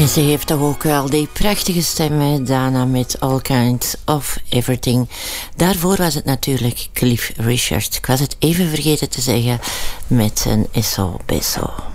En ze heeft toch ook wel die prachtige stem, hè? Dana met All Kinds of Everything. Daarvoor was het natuurlijk Cliff Richard. Ik was het even vergeten te zeggen met een Eso Beso.